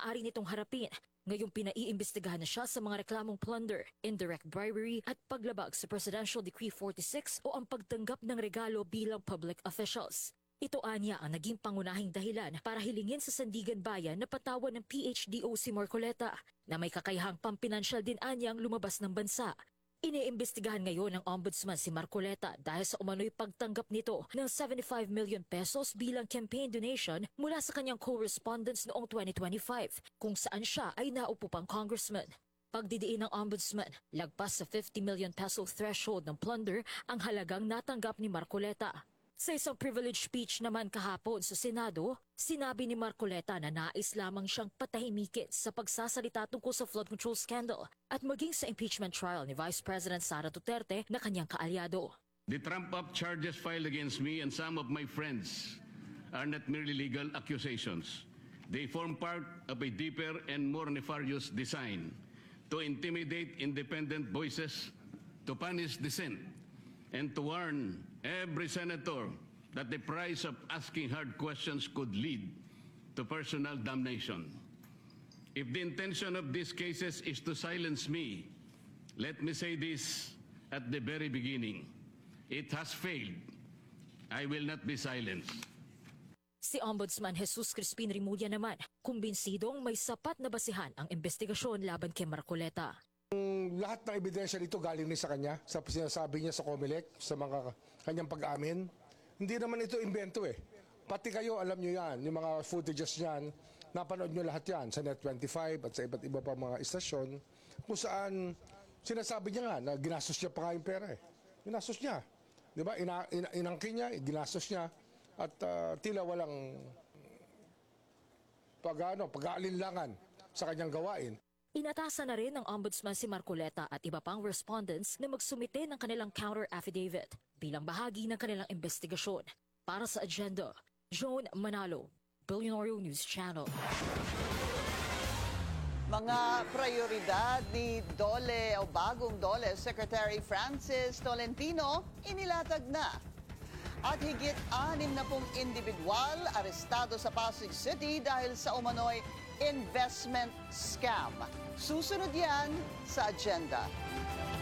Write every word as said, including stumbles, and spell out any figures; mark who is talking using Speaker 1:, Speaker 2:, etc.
Speaker 1: maaari nitong harapin. Ngayong pinaiimbestigahan na siya sa mga reklamong plunder, indirect bribery at paglabag sa Presidential Decree forty-six o ang pagtanggap ng regalo bilang public officials. Ito anya ang naging pangunahing dahilan para hilingin sa Sandigan Bayan na patawan ng P H D O si Marcoleta na may kakayahang pampinansyal din anyang lumabas ng bansa. Iniimbestigahan ngayon ng Ombudsman si Marcoleta dahil sa umano'y pagtanggap nito ng seventy-five million pesos bilang campaign donation mula sa kanyang correspondence noong twenty twenty-five kung saan siya ay naupo pang congressman. Pagdidiin ng Ombudsman, lagpas sa fifty million peso threshold ng plunder ang halagang natanggap ni Marcoleta. Sa isang privilege speech naman kahapon sa Senado, sinabi ni Marcoleta na nais lamang siyang patahimikin sa pagsasalita tungkol sa flood control scandal at maging sa impeachment trial ni Vice President Sara Duterte na kanyang kaalyado.
Speaker 2: The trump-up charges filed against me and some of my friends are not merely legal accusations. They form part of a deeper and more nefarious design to intimidate independent voices, to punish dissent, and to warn every senator that the price of asking hard questions could lead to personal damnation. If the intention of these cases is to silence me, let me say this at the very beginning. It has failed. I will not be silenced.
Speaker 1: Si Ombudsman Jesus Crispin Rimulya naman, kumbinsidong may sapat na basihan ang investigasyon laban kay Marcoleta.
Speaker 3: Lahat ng ebidensya nito galing din sa kanya, sa sinasabi niya sa COMELEC, sa mga kanyang pag-amin. Hindi naman ito invento eh. Pati kayo, alam niyo yan, yung mga footages niyan, napanood niyo lahat yan sa Net twenty-five at sa iba't iba pa mga istasyon, kung saan sinasabi niya nga na ginastos niya pa nga yung pera eh. Ginastos niya. Di ba? Ina, ina, inangkin niya, ginastos niya, at uh, tila walang pag, ano, pag-aalinlangan sa kanyang gawain.
Speaker 1: Inatasan na rin ng Ombudsman si Marcoleta at iba pang respondents na magsumite ng kanilang counter-affidavit bilang bahagi ng kanilang investigasyon. Para sa agenda, Joan Manalo, Billionaire News Channel.
Speaker 4: Mga prioridad ni Dole o bagong Dole Secretary Francis Tolentino inilatag na. At higit anim na pong individual arestado sa Pasig City dahil sa umano'y investment scam. Susunod yan sa agenda.